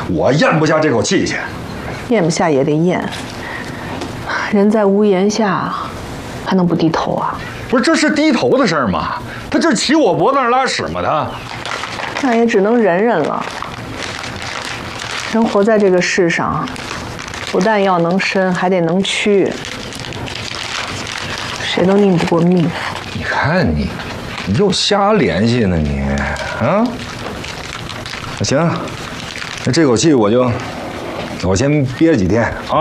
我咽不下这口气去。 咽不下也得咽，人在屋檐下，还能不低头啊？ 不是，这是低头的事儿吗？他这骑我脖子上拉屎吗？他， 那也只能忍忍了。人活在这个世上，不但要能伸，还得能屈，谁都拧不过命。 你看你又瞎联系呢你啊？那行，那这口气我先憋几天啊。